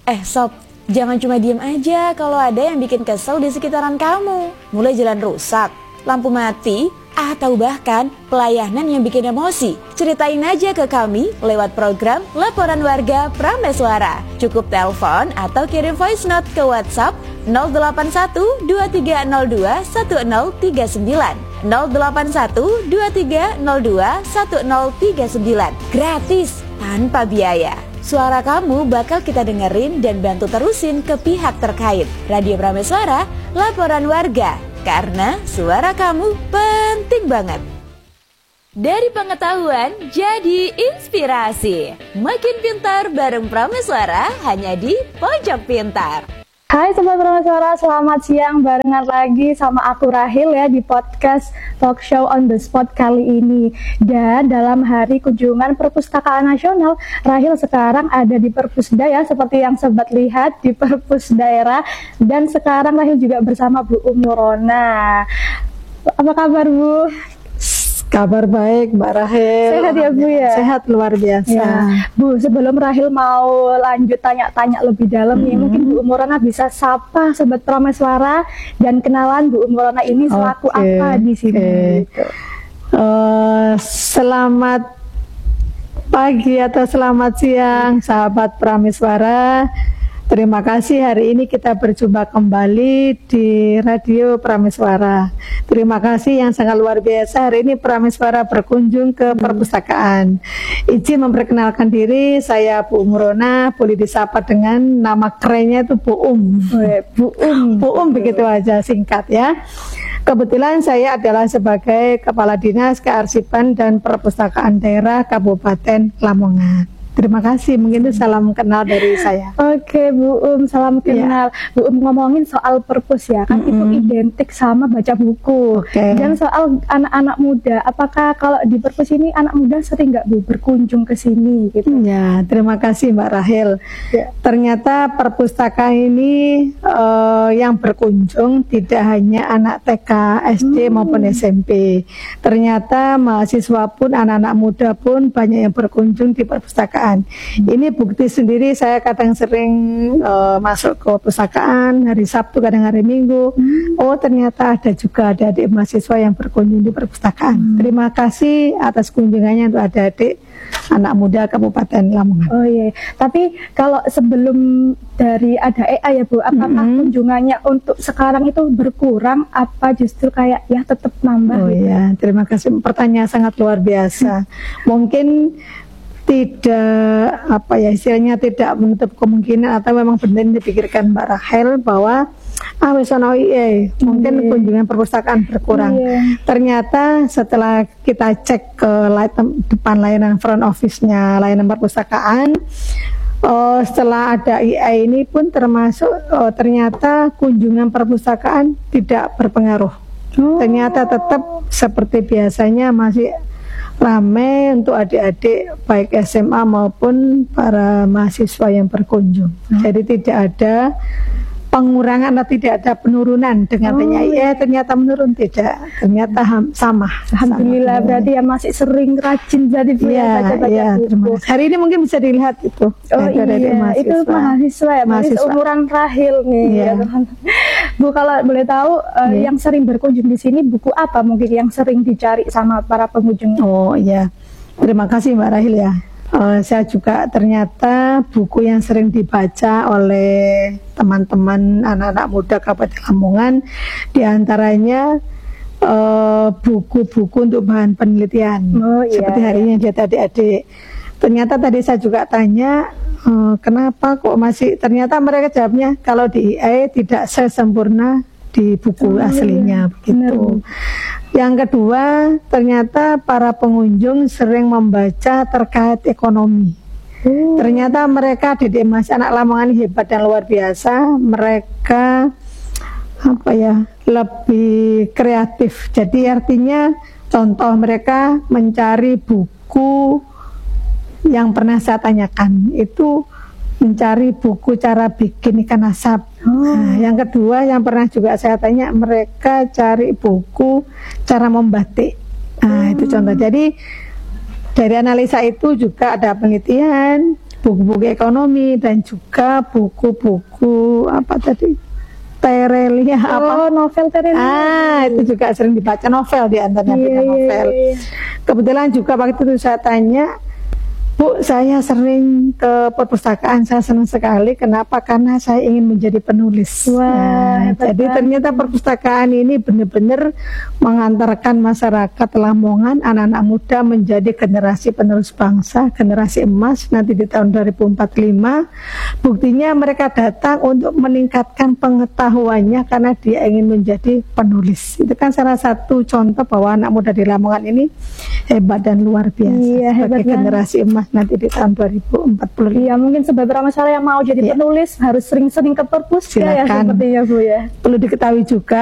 Sob, jangan cuma diem aja kalau ada yang bikin kesel di sekitaran kamu. Mulai jalan rusak, lampu mati, atau bahkan pelayanan yang bikin emosi. Ceritain aja ke kami lewat program Laporan Warga Prameswara. Cukup telepon atau kirim voice note ke WhatsApp 081 2302 1039 081 2302 1039. Gratis, tanpa biaya. Suara kamu bakal kita dengerin dan bantu terusin ke pihak terkait. Radio Prameswara, Laporan Warga. Karena suara kamu penting banget. Dari pengetahuan jadi inspirasi. Makin pintar bareng Prameswara hanya di Pojok Pintar. Hai Sobat Prameswara, selamat siang, barengan lagi sama aku Rahil ya di podcast Talk Show on the Spot kali ini. Dan dalam hari kunjungan Perpustakaan Nasional, Rahil sekarang ada di Perpusda ya, seperti yang Sobat lihat di Perpus daerah. Dan sekarang Rahil juga bersama Bu Nurona. Apa kabar Bu? Kabar baik Mbak Rahil. Sehat ya Bu ya? Sehat luar biasa ya. Bu, sebelum Rahil mau lanjut tanya-tanya lebih dalam nih, mungkin Bu Nurona bisa sapa Sobat Prameswara dan kenalan Bu Nurona ini selaku apa di sini. Selamat pagi atau selamat siang sahabat Prameswara. Terima kasih, hari ini kita berjumpa kembali di Radio Prameswara. Terima kasih yang sangat luar biasa. Hari ini Prameswara berkunjung ke perpustakaan. Izin memperkenalkan diri, saya Bu Nurona, boleh disapa dengan nama kerennya itu Bu Bu begitu aja singkat ya. Kebetulan saya adalah sebagai Kepala Dinas Kearsipan dan Perpustakaan Daerah Kabupaten Lamongan. Terima kasih, mungkin itu salam kenal dari saya. Oke Bu salam kenal. Bu ngomongin soal perpus ya, kan itu identik sama baca buku. Dan soal anak-anak muda, apakah kalau di perpus ini anak muda sering nggak Bu berkunjung ke sini gitu? Ya, terima kasih Mbak Rahil. Ya. Ternyata perpustakaan ini yang berkunjung tidak hanya anak TK, SD maupun SMP. Ternyata mahasiswa pun, anak-anak muda pun banyak yang berkunjung di perpustakaan. Ini bukti sendiri, saya kadang sering masuk ke perpustakaan hari Sabtu, kadang hari Minggu. Oh ternyata ada juga adik-adik mahasiswa yang berkunjung di perpustakaan. Terima kasih atas kunjungannya untuk adik-adik anak muda Kabupaten Lamongan. Oh iya, tapi kalau sebelum dari ada EA ya Bu, apakah kunjungannya untuk sekarang itu berkurang apa justru kayak ya tetap nambah? Oh gitu? Iya, terima kasih, pertanyaan sangat luar biasa. Mungkin tidak istilahnya tidak menutup kemungkinan atau memang benar dipikirkan Mbak Rahel bahwa mungkin kunjungan perpustakaan berkurang. Ternyata setelah kita cek ke depan layanan front office-nya layanan perpustakaan, setelah ada IA ini pun termasuk ternyata kunjungan perpustakaan tidak berpengaruh. Ternyata tetap seperti biasanya masih ramai untuk adik-adik baik SMA maupun para mahasiswa yang berkunjung. Jadi tidak ada pengurangan atau tidak ada penurunan dengan ternyata menurun, tidak, ternyata sama. Alhamdulillah, berarti ya masih sering rajin jadi baca-baca buku. Hari ini mungkin bisa dilihat itu. Itu mahasiswa ya, mahasiswa umuran Rahil nih. Ya, Bu, kalau boleh tahu yang sering berkunjung di sini buku apa mungkin yang sering dicari sama para pengunjung? Oh iya, terima kasih Mbak Rahil ya. Saya juga ternyata buku yang sering dibaca oleh teman-teman anak-anak muda Kabupaten Lamongan diantaranya buku-buku untuk bahan penelitian seperti hari ini dia adik-adik. Ternyata tadi saya juga tanya kenapa kok masih, ternyata mereka jawabnya kalau di IA tidak sesempurna di buku aslinya begitu. Yang kedua, ternyata para pengunjung sering membaca terkait ekonomi. Ternyata mereka didik masih anak Lamongan hebat dan luar biasa. Mereka lebih kreatif. Jadi artinya contoh mereka mencari buku yang pernah saya tanyakan itu mencari buku cara bikin ikan asap. Nah, yang kedua yang pernah juga saya tanya, mereka cari buku cara membatik. Nah, itu contoh. Jadi dari analisa itu juga ada penelitian buku-buku ekonomi dan juga buku-buku apa tadi, Terelia novel Terelia. Itu juga sering dibaca, novel di antaranya novel. Kebetulan juga waktu itu saya tanya, Bu, saya sering ke perpustakaan, saya senang sekali. Kenapa? Karena saya ingin menjadi penulis. Jadi ternyata perpustakaan ini benar-benar mengantarkan masyarakat Lamongan, anak-anak muda menjadi generasi penerus bangsa, generasi emas nanti di tahun 2045. Buktinya mereka datang untuk meningkatkan pengetahuannya karena dia ingin menjadi penulis. Itu kan salah satu contoh bahwa anak muda di Lamongan ini hebat dan luar biasa sebagai generasi emas nanti di tahun 2040. Iya, mungkin sebagai masyarakat yang mau jadi penulis harus sering-sering ke perpus ya, sepertinya Bu ya. Perlu diketahui juga